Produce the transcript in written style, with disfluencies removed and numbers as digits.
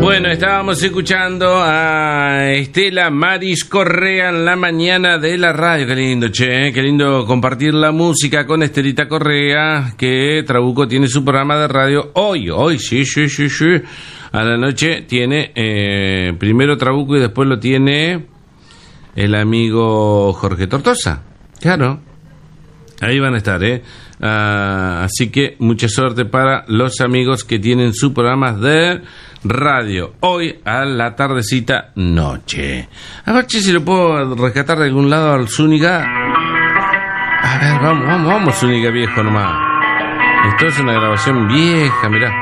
Bueno, estábamos escuchando a Estela Maris Correa en la mañana de la radio. Qué lindo, che, qué lindo compartir la música con Estelita Correa, que Trabuco tiene su programa de radio hoy, sí. A la noche tiene primero Trabuco y después lo tiene el amigo Jorge Tortosa. Claro, ahí van a estar, así que mucha suerte para los amigos que tienen sus programas de radio hoy a la tardecita noche. A ver, che, si lo puedo rescatar de algún lado al Zúñiga. A ver, vamos, Zúñiga viejo nomás. Esto es una grabación vieja, mirá.